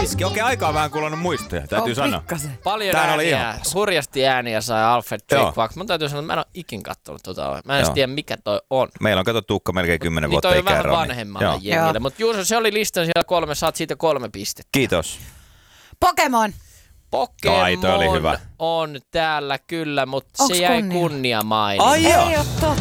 Iski. Okei, aikaa vähän kulunut muistoja, täytyy sanoa. Pikkasen. Paljon Tää oli ääniä, ihan paska. hurjasti ääniä sai Alfred Drake, Joo. vaikka mun täytyy sanoa, että mä en ole ikin kattonut tota. Mä en edes Joo. tiedä, mikä toi on. Meillä on katsottu Ukko melkein 10 Niin vuotta toi on vähän ikäeroa. vanhemmalle Joo. jengille. Joo. Mutta Juuso, se oli listan siellä 3, saat siitä 3 pistettä. Kiitos. Pokemon. Pokemon Ai, toi oli hyvä. on täällä kyllä, mutta Onks se jäi kunnia? kunniamainita. Ai joo. Ei oo totta.